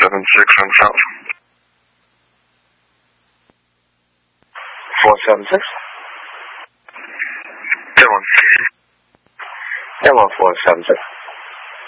476 and south. 476? Come on. Come on, 476.